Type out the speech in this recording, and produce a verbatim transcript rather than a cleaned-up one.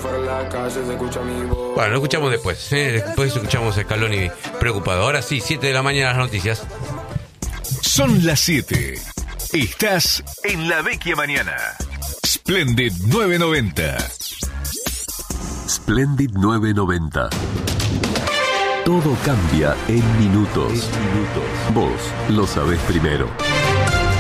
Bueno, lo escuchamos después. ¿eh? Después escuchamos a Scaloni preocupado. Ahora sí, siete de la mañana las noticias. Son las siete. Estás en La Vecchia Mañana. Splendid novecientos noventa. Splendid novecientos noventa. Todo cambia en minutos. En minutos. Vos lo sabés primero.